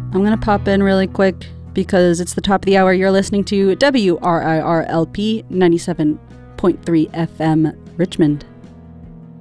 I'm going to pop in really quick because it's the top of the hour. You're listening to WRIRLP 97.3 FM Richmond.